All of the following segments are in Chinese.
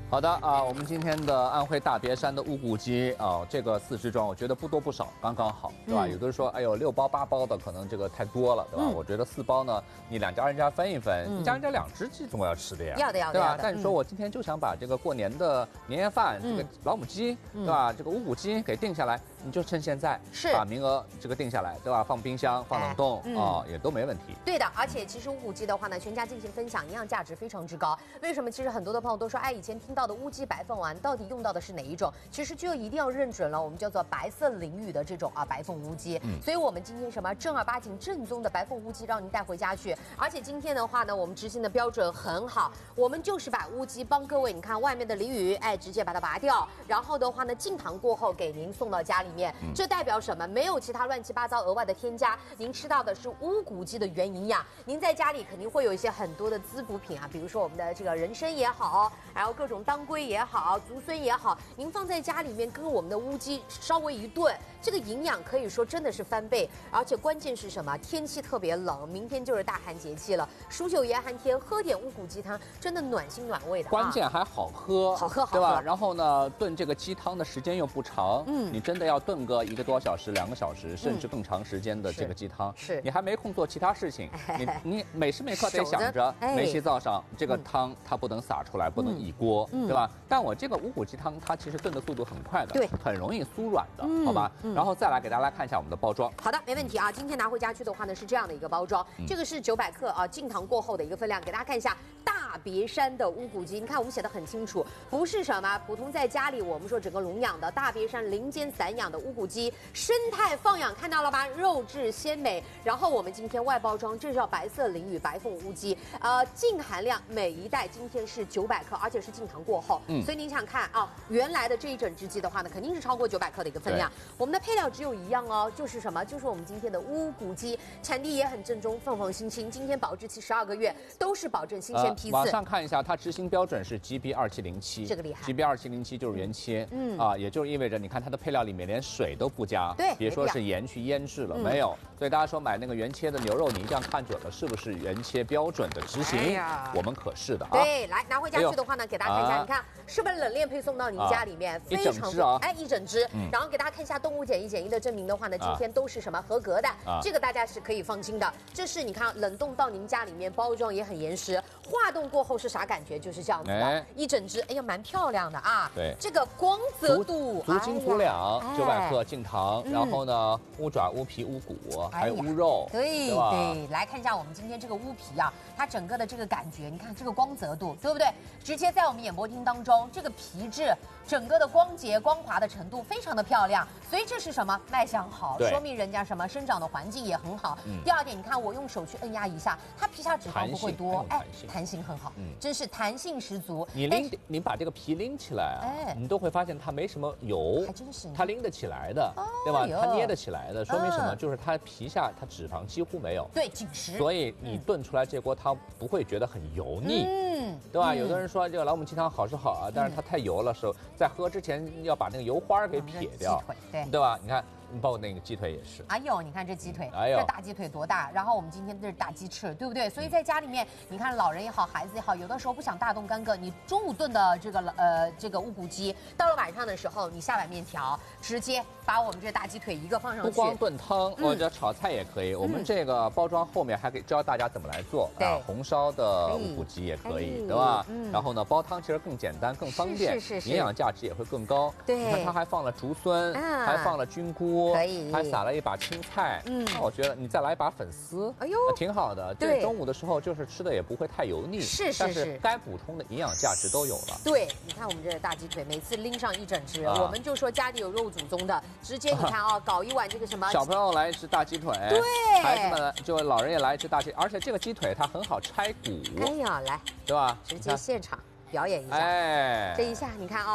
好的啊，我们今天的安徽大别山的乌骨鸡啊，这个4只装，我觉得不多不少，刚刚好，对吧？有的人说，哎呦，6包8包的可能这个太多了，对吧？我觉得4包呢，你2家人家分一分，一家人家2只鸡总要吃的呀， 要的， 对吧？但你说我今天就想把这个过年的年夜饭，这个老母鸡，对吧？这个乌骨鸡给定下来，你就趁现在是把名额这个定下来，对吧？放冰箱、放冷冻啊，也都没问题。 对的，而且其实乌骨鸡的话呢，全家进行分享，营养价值非常之高。为什么？其实很多的朋友都说，哎，以前听到的乌鸡白凤丸到底用到的是哪一种？其实就一定要认准了，我们叫做白色鲮鱼的这种白凤乌鸡。所以我们今天什么正儿八经正宗的白凤乌鸡让您带回家去。而且今天的话呢，我们执行的标准很好，我们就是把乌鸡帮各位，你看外面的鲮鱼，哎，直接把它拔掉，然后的话呢，进糖过后给您送到家里面。这代表什么？没有其他乱七八糟额外的添加，您吃到的是乌骨鸡的原营养。您在家里肯定会有一些很多的滋补品啊，比如说我们的这个人参也好，还有各种当归也好，竹荪也好，您放在家里面跟我们的乌鸡稍微一炖，这个营养可以说真的是翻倍。而且关键是什么？天气特别冷，明天就是大寒节气了，数9严寒天，喝点乌骨鸡汤，真的暖心暖胃的。 关键还好喝， 好喝， 对吧？然后呢，炖这个鸡汤的时间又不长，你真的要炖个1个多小时、2个小时，甚至更长时间的这个鸡汤， 是你还没空做其他事情，你每时每刻得想着煤气灶上这个汤它不能洒出来，不能溢锅，对吧？但我这个乌骨鸡汤它其实炖的速度很快的， 对， 很容易酥软的，好吧？然后再来给大家看一下我们的包装。 好的，没问题啊。今天拿回家去的话呢，是这样的一个包装，这个是900克啊，进糖过后的一个分量，给大家看一下。大别山的乌骨鸡，你看我们写的很清楚，不是什么普通在家里我们说整个笼养的大别山林间散养的乌骨鸡，生态放养，看到了吧？肉质鲜美。然后我们今天外包装，这叫白色鲮鱼白凤乌鸡，净含量每一袋今天是900克，而且是进糖过后，所以您想看啊，原来的这一整只鸡的话呢，肯定是超过900克的一个分量。我们的配料只有一样哦，就是什么？就是我们今天的乌骨鸡，产地也很正宗，凤凰新青，今天保质期12个月，都是保证新鲜批次。 马上看一下，它执行标准是 GB2707， 这个厉害。 GB2707就是原切，也就意味着你看它的配料里面连水都不加， 对， 别说是盐去腌制了，没有。所以大家说买那个原切的牛肉，你一定要看准了是不是原切标准的执行，我们可是的啊。 对，来拿回家去的话呢，给大家看一下，你看是不是冷链配送到您家里面，非常一整只，然后给大家看一下动物检疫的证明的话呢，今天都是什么合格的，这个大家是可以放心的。这是你看冷冻到您家里面，包装也很严实，化冻过后是啥感觉？就是这样子的，一整只，哎呀，蛮漂亮的啊。 对， 这个光泽度足斤足两，900克进糖，然后呢，乌爪、乌皮、乌骨，还有乌肉， 对对，来看一下我们今天这个乌皮啊，它整个的这个感觉，你看这个光泽度，对不对？直接在我们演播厅当中，这个皮质整个的光洁光滑的程度非常的漂亮，所以这是什么？卖相好，说明人家什么生长的环境也很好。第二点，你看我用手去摁压一下，它皮下脂肪不会多，哎，弹性很好，真是弹性十足。 你把这个皮拎起来啊，你都会发现它没什么油， 还真是， 它拎得起来的，对吧？它捏得起来的，说明什么？就是它皮下它脂肪几乎没有， 对，紧实。 所以你炖出来这锅汤不会觉得很油腻，对吧？有的人说这个老母鸡汤好是好啊，但是它太油了，在喝之前要把那个油花给撇掉，对吧？你看。包括那个鸡腿也是， 哎呦，你看这鸡腿，这大鸡腿多大？然后我们今天这是大鸡翅，对不对？所以在家里面，你看老人也好，孩子也好，有的时候不想大动干戈，你中午炖的这个乌骨鸡，到了晚上的时候，你下碗面条，直接把我们这大鸡腿一个放上去。 不光炖汤，或者炒菜也可以。我们这个包装后面还可以教大家怎么来做啊，红烧的乌骨鸡也可以，对吧？然后呢，煲汤其实更简单、更方便，营养价值也会更高。 对， 你看它还放了竹荪，还放了菌菇。 可以， 还撒了一把青菜，那我觉得你再来一把粉丝， 哎呦， 挺好的。这中午的时候就是吃的也不会太油腻，但是该补充的营养价值都有了。 对，你看我们这大鸡腿，每次拎上一整只，我们就说家里有肉祖宗的，直接你看啊，搞一碗这个什么， 小朋友来一只大鸡腿， 对， 孩子们就老人也来一只大鸡，而且这个鸡腿它很好拆骨， 哎呀，来， 对吧？ 直接现场表演一下， 哎， 这一下你看啊。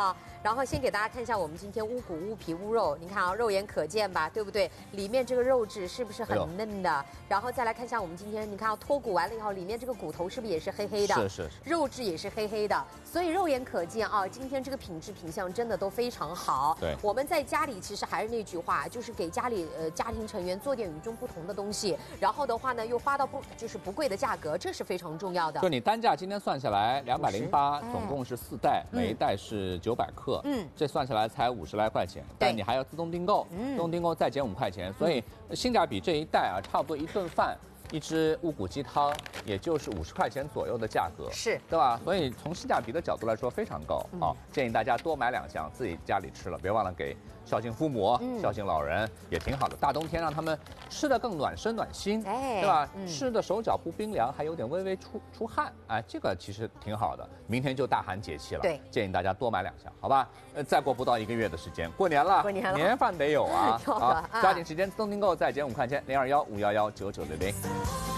然后先给大家看一下我们今天乌骨、乌皮、乌肉，你看啊，肉眼可见吧，对不对？里面这个肉质是不是很嫩的？然后再来看一下我们今天，你看啊，脱骨完了以后，里面这个骨头是不是也是黑黑的？ 是， 肉质也是黑黑的，所以肉眼可见啊，今天这个品质品相真的都非常好。 对， 我们在家里其实还是那句话，就是给家里家庭成员做点与众不同的东西，然后的话呢，又花到不贵的价格，这是非常重要的。 就你单价今天算下来208，总共是4袋，每一袋是900克，这算下来才50来块钱，但你还要自动订购，自动订购再减5块钱，所以性价比这一袋啊，差不多一顿饭。一只乌骨鸡汤也就是50块钱左右的价格， 是， 对吧？所以从性价比的角度来说非常高啊，建议大家多买2箱，自己家里吃了，别忘了给孝敬父母、孝敬老人，也挺好的。大冬天让他们吃得更暖身暖心，对吧？吃的手脚不冰凉，还有点微微出汗，哎，这个其实挺好的。明天就大寒节气了， 对， 建议大家多买2箱，好吧？再过不到1个月的时间，过年了，年饭得有啊， 啊， 抓紧时间自动订购，再减5块钱，021-511-9960。